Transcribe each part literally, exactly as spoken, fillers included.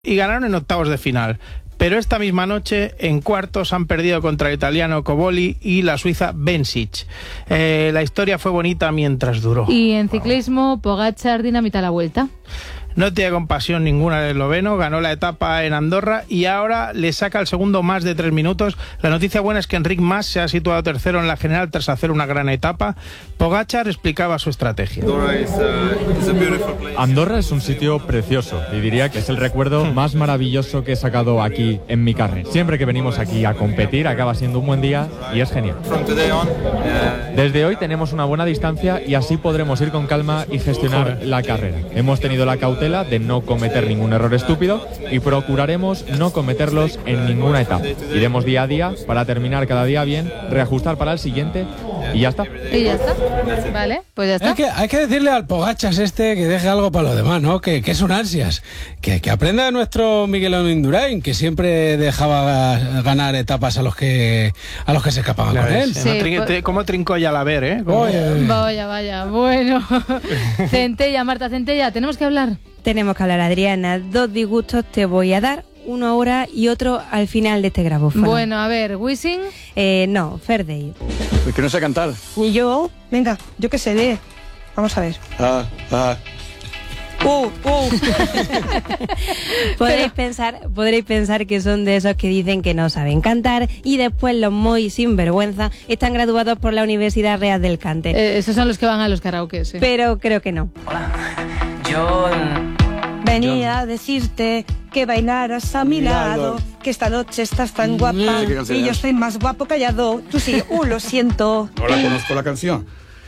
y ganaron en octavos de final. Pero esta misma noche, en cuartos, han perdido contra el italiano Coboli y la suiza Bencic. Eh, la historia fue bonita mientras duró. Y en ciclismo, Pogačar dinamita la Vuelta. No tiene compasión ninguna el esloveno, ganó la etapa en Andorra y ahora le saca el segundo más de tres minutos. La noticia buena es que Enric Mas se ha situado tercero en la general tras hacer una gran etapa. Pogačar explicaba su estrategia. Andorra es un sitio precioso y diría que es el recuerdo más maravilloso que he sacado aquí en mi carrera. Siempre que venimos aquí a competir acaba siendo un buen día y es genial. Desde hoy tenemos una buena distancia y así podremos ir con calma y gestionar la carrera. Hemos tenido la cautela de no cometer ningún error estúpido y procuraremos no cometerlos en ninguna etapa. Iremos día a día para terminar cada día bien, reajustar para el siguiente y ya está. Y ya está. Vale, pues ya está. Hay que, hay que decirle al Pogačar este que deje algo para los demás, ¿no? Que, que es un ansias. Que, que aprenda de nuestro Miguel Indurain, que siempre dejaba ganar etapas a los que a los que se escapaban con él. Sí, no trin- pues... ¿Cómo trincó ya la ver, eh? ¿Cómo... Vaya, vaya. Bueno. Centella, Marta Centella, tenemos que hablar. Tenemos que hablar, Adriana. Dos disgustos te voy a dar, uno ahora y otro al final de este grabófono. Bueno, a ver, ¿Wisin? Eh, no, Ferdey. Es que no sé cantar. Ni yo. Venga, yo qué sé, de. Vamos a ver. Ah, ah. Uh, uh. podréis, Pero... pensar, podréis pensar que son de esos que dicen que no saben cantar y después los muy sinvergüenza están graduados por la Universidad Real del Cante. Eh, esos son los que van a los karaoke, sí. Pero creo que no. Hola. Yo... Venía a decirte que bailaras a mi lado, que esta noche estás tan guapa y yo estoy más guapo callado. Tú sí, uh, lo siento. No la conozco la canción.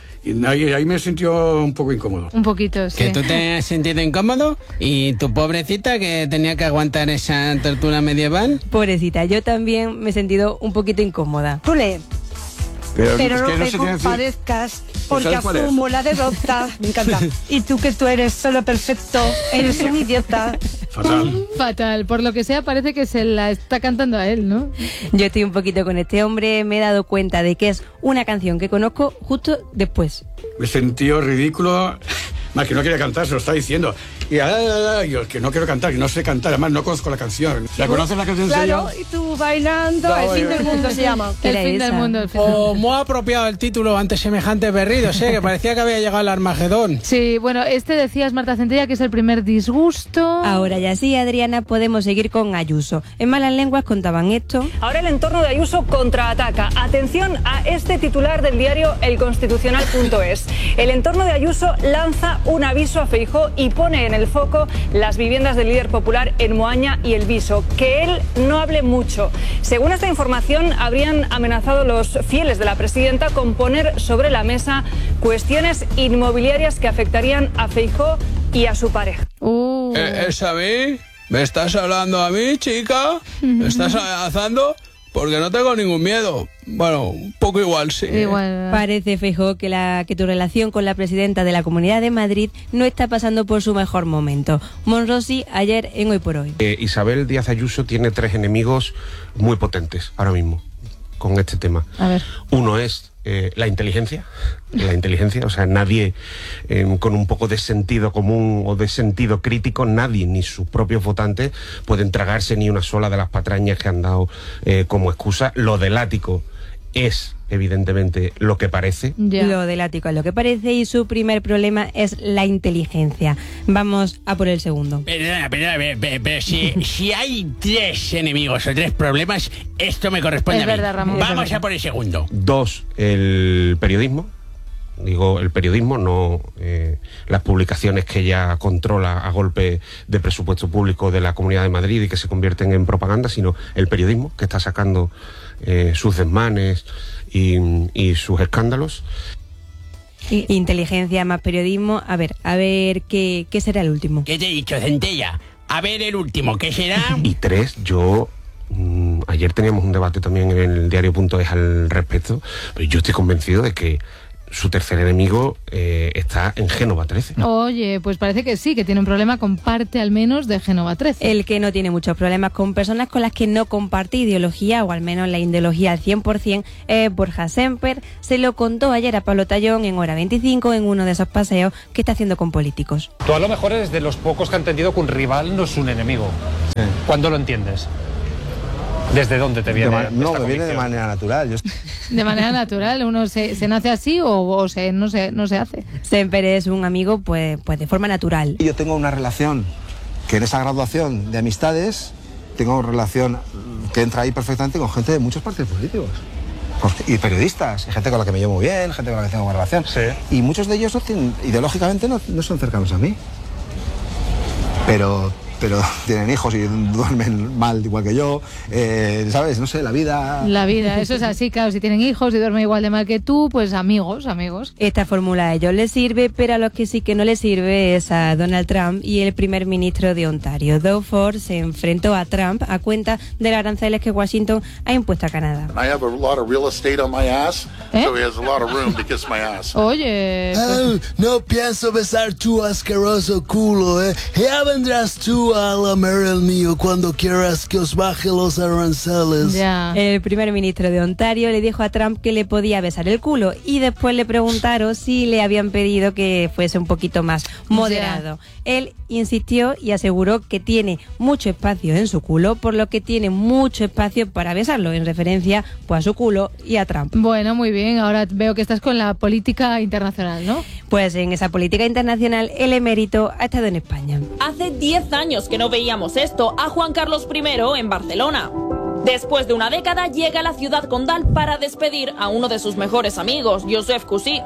Y ahí, ahí me sintió un poco incómodo. Un poquito, sí. Que tú te has sentido incómodo y tu pobrecita que tenía que aguantar esa tortura medieval. Pobrecita, yo también me he sentido un poquito incómoda. Tú le... Pero, Pero es que no no te sé qué compadezcas porque asumo la derrota. Me encanta. Y tú que tú eres solo perfecto, eres un idiota. Fatal. Fatal. Por lo que sea, parece que se la está cantando a él, ¿no? Yo estoy un poquito con este hombre. Me he dado cuenta de que es una canción que conozco justo después. Me sentí ridículo. Más que no quería cantar, se lo está diciendo. Y ah, ah, ah, yo que no quiero cantar, que no sé cantar, además no conozco la canción. ¿La conoces la canción? Claro, y tú bailando, no, el fin del mundo se llama. El fin del mundo. El fin del mundo. O muy apropiado el título ante semejantes berridos, ¿eh? Que parecía que había llegado el Armagedón. Sí, bueno, este decías, Marta Centella, que es el primer disgusto. Ahora ya sí, Adriana, podemos seguir con Ayuso. En Malas Lenguas contaban esto. Ahora el entorno de Ayuso contraataca. Atención a este titular del diario El Constitucional punto es. El entorno de Ayuso lanza un aviso a Feijóo y pone en el foco las viviendas del líder popular en Moaña y El Viso, que él no hable mucho. Según esta información, habrían amenazado los fieles de la presidenta con poner sobre la mesa cuestiones inmobiliarias que afectarían a Feijóo y a su pareja. Uh. ¿Es a mí? ¿Me estás hablando a mí, chica? ¿Me estás amenazando? Porque no tengo ningún miedo. Bueno, un poco igual, sí. Igual. Parece, Feijóo, que, la, que tu relación con la presidenta de la Comunidad de Madrid no está pasando por su mejor momento. Monrosi, ayer en Hoy por Hoy. Eh, Isabel Díaz Ayuso tiene tres enemigos muy potentes ahora mismo con este tema. A ver. Uno es eh, la inteligencia. La inteligencia, o sea, nadie eh, con un poco de sentido común o de sentido crítico, nadie, ni sus propios votantes, pueden tragarse ni una sola de las patrañas que han dado eh, como excusa. Lo del ático es, evidentemente, lo que parece. Yeah. Lo del ático es lo que parece y su primer problema es la inteligencia. Vamos a por el segundo. Perdona, perdona, pero, pero, pero si, si hay tres enemigos o tres problemas, esto me corresponde es a mí. Verdad, Ramón. Vamos a por el segundo. Dos, el periodismo. Digo, el periodismo, no eh, las publicaciones que ella controla a golpe de presupuesto público de la Comunidad de Madrid y que se convierten en propaganda, sino el periodismo que está sacando eh, sus desmanes y, y sus escándalos. Inteligencia más periodismo. A ver, a ver, ¿qué, qué será el último? ¿Qué te he dicho, Centella? A ver el último, ¿qué será? Y tres, yo... Mmm, ayer teníamos un debate también en el diario punto es al respecto, pero yo estoy convencido de que su tercer enemigo eh, está en Génova trece. Oye, pues parece que sí, que tiene un problema con parte al menos de Génova trece. El que no tiene muchos problemas con personas con las que no comparte ideología, o al menos la ideología al cien por cien, es Borja Semper. Se lo contó ayer a Pablo Tallón en Hora veinticinco en uno de esos paseos que está haciendo con políticos. Tú a lo mejor eres de los pocos que ha entendido que un rival no es un enemigo. Sí. ¿Cuándo lo entiendes? ¿Desde dónde te viene? De no, me viene de manera natural. Yo... De manera natural, uno se, se nace así o, o se, no, se, no se hace. Semper es un amigo pues, pues de forma natural. Yo tengo una relación que en esa graduación de amistades, tengo una relación que entra ahí perfectamente con gente de muchos partidos políticos. Y periodistas, y gente con la que me llevo muy bien, gente con la que tengo buena relación. Sí. Y muchos de ellos no tienen, ideológicamente no, no son cercanos a mí. Pero... pero tienen hijos y duermen mal igual que yo, eh, ¿sabes? No sé, la vida... La vida, eso es así, claro, si tienen hijos y duermen igual de mal que tú, pues amigos, amigos. Esta fórmula a ellos les sirve, pero a los que sí que no les sirve es a Donald Trump y el primer ministro de Ontario. Doug Ford se enfrentó a Trump a cuenta de los aranceles que Washington ha impuesto a Canadá. I have a lot of real estate on my ass, ¿Eh? so he has a lot of room to kiss my ass. Oye... Oh, no pienso besar tu asqueroso culo, ¿eh? Ya vendrás tú a lamer el mío cuando quieras que os baje los aranceles. Ya. El primer ministro de Ontario le dijo a Trump que le podía besar el culo y después le preguntaron si le habían pedido que fuese un poquito más moderado. Ya. Él insistió y aseguró que tiene mucho espacio en su culo, por lo que tiene mucho espacio para besarlo, en referencia pues, a su culo y a Trump. Bueno, muy bien. Ahora veo que estás con la política internacional, ¿no? Pues en esa política internacional el emérito ha estado en España. Hace diez años que no veíamos esto a Juan Carlos primero en Barcelona. Después de una década llega a la ciudad condal para despedir a uno de sus mejores amigos, Josep Cusí.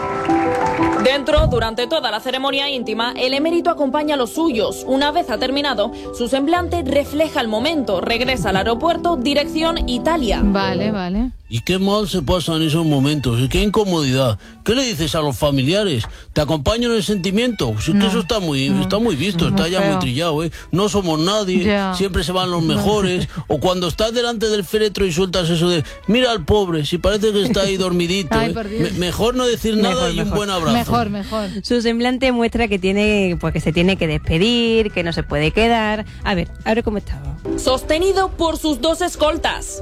Dentro, durante toda la ceremonia íntima, el emérito acompaña a los suyos. Una vez ha terminado, su semblante refleja el momento. Regresa al aeropuerto, dirección Italia. Vale, vale. Y qué mal se pasan esos momentos, y qué incomodidad. ¿Qué le dices a los familiares? ¿Te acompaño en el sentimiento? Sí, que no, eso está muy, no, está muy visto, está ya feo. Muy trillado, ¿eh? No somos nadie, ya. Siempre se van los mejores. O cuando estás delante del féretro y sueltas eso de, mira al pobre, si parece que está ahí dormidito. Ay, ¿eh? Me, mejor no decir nada mejor, y mejor. Un buen abrazo. Mejor, mejor. Su semblante muestra que tiene, pues que se tiene que despedir, que no se puede quedar. A ver, a ver cómo estaba. Sostenido por sus dos escoltas.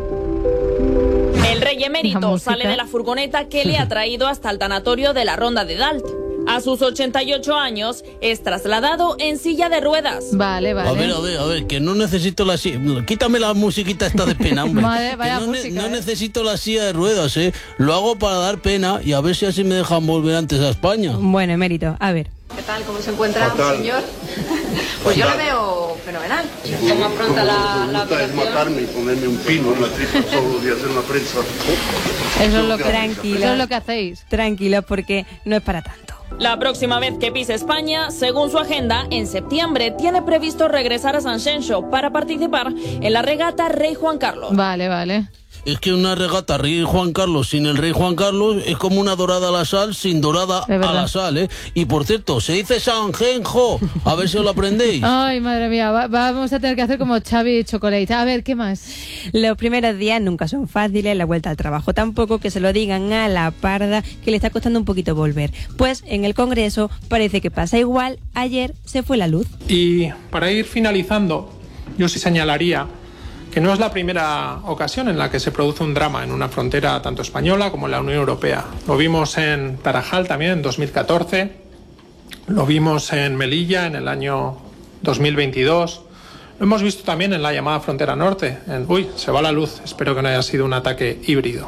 El rey emérito sale de la furgoneta que le ha traído hasta el tanatorio de la Ronda de Dalt. A sus ochenta y ocho años es trasladado en silla de ruedas. Vale, vale. A ver, a ver, a ver, que no necesito la silla. Quítame la musiquita esta de pena, hombre. Madre, vaya no, música, ne- no eh. necesito la silla de ruedas, ¿eh? Lo hago para dar pena y a ver si así me dejan volver antes a España. Bueno, emérito, a ver. ¿Qué tal? ¿Cómo se encuentra, Fatal. Señor? Pues yo lo veo fenomenal. ¿Cómo afronta la, la es matarme y ponerme un pino en la tripa solo y hacer una prensa. Eso es lo que, tranquilo, eso es lo que hacéis. Tranquilos, porque no es para tanto. La próxima vez que pise España, según su agenda, en septiembre tiene previsto regresar a Sanxenxo para participar en la regata Rey Juan Carlos. Vale, vale. Es que una regata Rey Juan Carlos sin el Rey Juan Carlos es como una dorada a la sal sin dorada a la sal, ¿eh? Y por cierto, se dice Sanjenjo, a ver si os lo aprendéis. Ay, madre mía, va, vamos a tener que hacer como Xavi Chocolate. A ver, ¿qué más? Los primeros días nunca son fáciles, la vuelta al trabajo tampoco, que se lo digan a la parda, que le está costando un poquito volver. Pues en el Congreso parece que pasa igual, ayer se fue la luz. Y para ir finalizando, yo sí señalaría que no es la primera ocasión en la que se produce un drama en una frontera tanto española como en la Unión Europea. Lo vimos en Tarajal también en dos mil catorce, lo vimos en Melilla en el año dos mil veintidós, lo hemos visto también en la llamada frontera norte. En, uy, se va la luz, espero que no haya sido un ataque híbrido.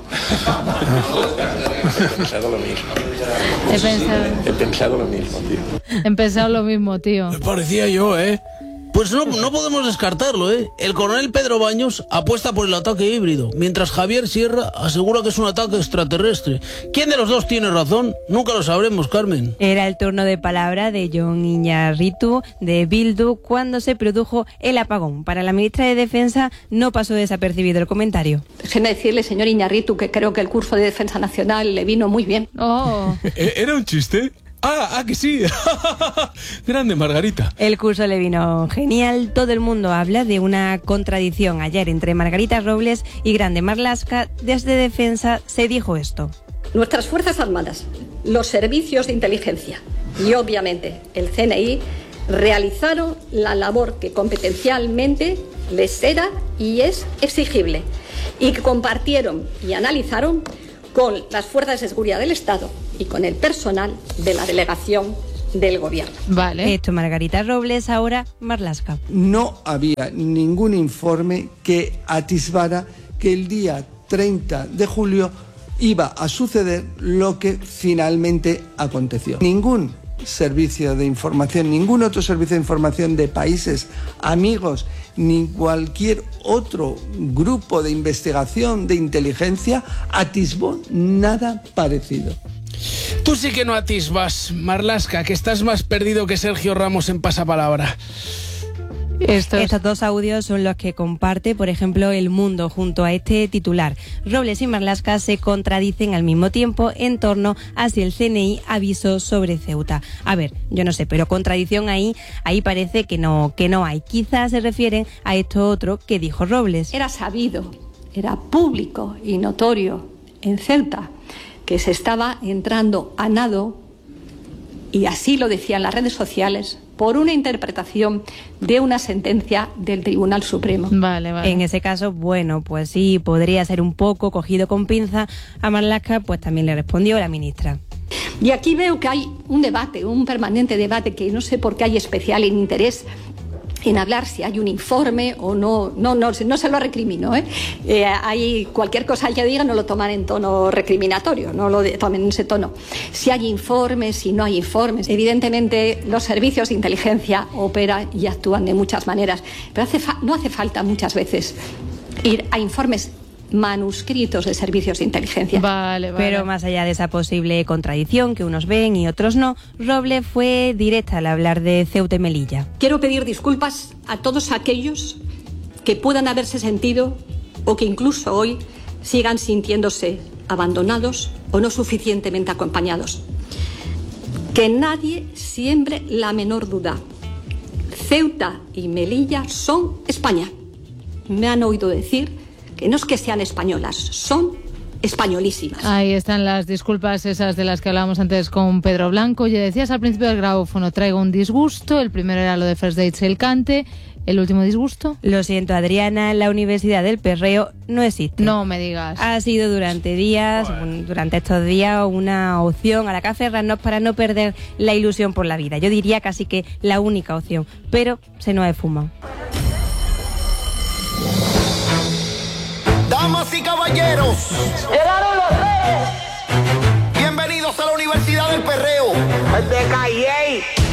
He pensado lo mismo. He pensado, He pensado lo mismo, tío. he pensado lo mismo, tío. Me parecía yo, ¿eh? Pues no, no podemos descartarlo, ¿eh? El coronel Pedro Baños apuesta por el ataque híbrido, mientras Javier Sierra asegura que es un ataque extraterrestre. ¿Quién de los dos tiene razón? Nunca lo sabremos, Carmen. Era el turno de palabra de Jon Iñárritu, de Bildu, cuando se produjo el apagón. Para la ministra de Defensa no pasó desapercibido el comentario. Déjeme decirle, señor Iñárritu, que creo que el curso de Defensa Nacional le vino muy bien. Oh. ¿Era un chiste? Ah, ah, que sí. Grande Margarita. El curso le vino genial. Todo el mundo habla de una contradicción ayer entre Margarita Robles y Grande Marlaska. Desde Defensa se dijo esto. Nuestras Fuerzas Armadas, los servicios de inteligencia y obviamente el C N I realizaron la labor que competencialmente les era y es exigible y que compartieron y analizaron con las fuerzas de seguridad del Estado y con el personal de la delegación del Gobierno. Vale. Esto, Margarita Robles, ahora Marlaska. No había ningún informe que atisbara que el día treinta de julio iba a suceder lo que finalmente aconteció. Ningún servicio de información, ningún otro servicio de información de países amigos, ni cualquier otro grupo de investigación de inteligencia atisbó nada parecido. Tú sí que no atisbas, Marlaska, que estás más perdido que Sergio Ramos en Pasapalabra. Estos... Estos dos audios son los que comparte, por ejemplo, El Mundo junto a este titular. Robles y Marlaska se contradicen al mismo tiempo en torno a si el C N I avisó sobre Ceuta. A ver, yo no sé, pero contradicción ahí, ahí parece que no, que no hay. Quizás se refieren a esto otro que dijo Robles. Era sabido, era público y notorio en Ceuta que se estaba entrando a nado, y así lo decían las redes sociales, por una interpretación de una sentencia del Tribunal Supremo. Vale, vale. En ese caso, bueno, pues sí, podría ser un poco cogido con pinza. A Marlaska, pues también le respondió la ministra. Y aquí veo que hay un debate, un permanente debate, que no sé por qué hay especial interés en hablar si hay un informe o no. No, no, no se lo recrimino, ¿eh? Eh, hay cualquier cosa que diga, no lo toman en tono recriminatorio, no lo de, tomen en ese tono. Si hay informes, si no hay informes. Evidentemente, los servicios de inteligencia operan y actúan de muchas maneras, pero hace fa- no hace falta muchas veces ir a informes manuscritos de servicios de inteligencia. Vale, vale. Pero más allá de esa posible contradicción que unos ven y otros no, Robles fue directa al hablar de Ceuta y Melilla. Quiero pedir disculpas a todos aquellos que puedan haberse sentido o que incluso hoy sigan sintiéndose abandonados o no suficientemente acompañados. Que nadie siembre la menor duda. Ceuta y Melilla son España. Me han oído decir que no es que sean españolas, son españolísimas. Ahí están las disculpas esas de las que hablábamos antes con Pedro Blanco. Ya decías al principio del grabófono, traigo un disgusto. El primero era lo de First Dates el Cante. ¿El último disgusto? Lo siento, Adriana, la Universidad del Perreo no existe. No me digas. Ha sido durante días, durante estos días, una opción a la que aferrarnos para no perder la ilusión por la vida. Yo diría casi que la única opción, pero se nos ha esfumado. Damas y caballeros, llegaron los reyes. Bienvenidos a la Universidad del Perreo. De Calle.